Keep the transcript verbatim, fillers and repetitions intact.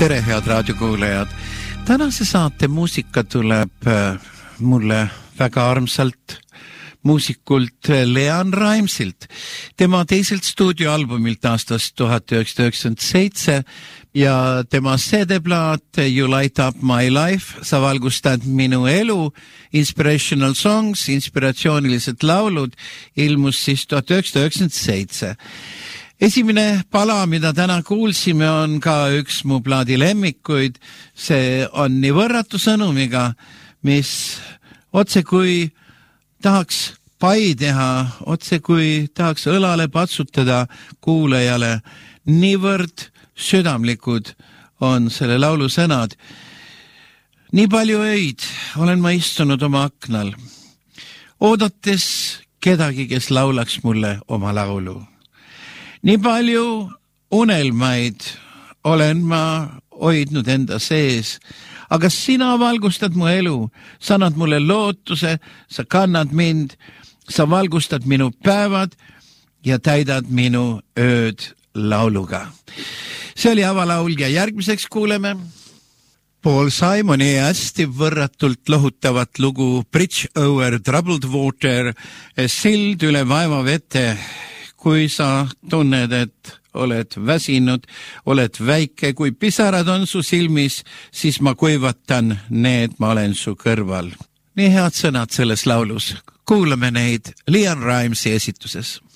tere, head raadiokuulajad! Tänase saate muusika tuleb mulle väga armsalt muusikult Leon Rimesilt. Tema teiselt stuudioalbumilt aastast tuhat üheksasada üheksakümmend seitse ja tema C D-plaat You Light Up My Life, sa valgustad minu elu, Inspirational Songs, inspiratsioonilised laulud, ilmus siis tuhat üheksasada üheksakümmend seitse. Esimene pala, mida täna kuulsime, on ka üks mu plaadi lemmikuid. See on nii võrratu sõnumiga, mis otse kui tahaks pai teha, otse kui tahaks õlale patsutada kuulajale. Niivõrd südamlikud on selle laulu sõnad. Nii palju öid olen ma istunud oma aknal, oodates kedagi, kes laulaks mulle oma laulu. Nii palju unelmaid olen ma hoidnud enda sees, aga sina valgustad mu elu, sa annad mulle lootuse, sa kannad mind, sa valgustad minu päevad ja täidad minu ööd lauluga. See oli avalaul ja järgmiseks kuuleme Paul Simoni hästi võrratult lohutavat lugu Bridge Over Troubled Water, sild üle vaeva vete. Kui sa tunned, et oled väsinud, oled väike, kui pisarad on su silmis, siis ma kuivatan need, ma olen su kõrval. Nii head sõnad selles laulus. Kuulame neid Leon Rimesi esituses.